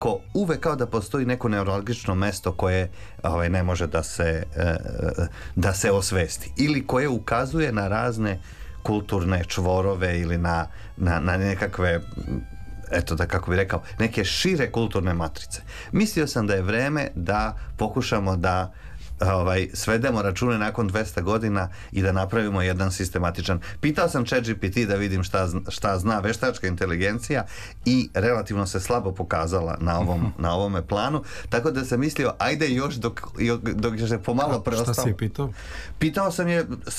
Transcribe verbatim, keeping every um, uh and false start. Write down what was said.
nekako uvek kao da postoji neko neuralgično mesto koje ovaj, ne može da se, da se osvesti ili koje ukazuje na razne kulturne čvorove ili na, na, na nekakve, eto da kako bi rekao, neke šire kulturne matrice. Mislio sam da je vreme da pokušamo da ovaj, svedemo račune nakon dvesta godina i da napravimo jedan sistematičan. Pitao sam ChatGPT da vidim šta, šta zna veštačka inteligencija i relativno se slabo pokazala na ovom, na ovome planu, tako da sam mislio ajde još dok, dok je pomalo preostalo. Šta si je pitao? Pitao sam je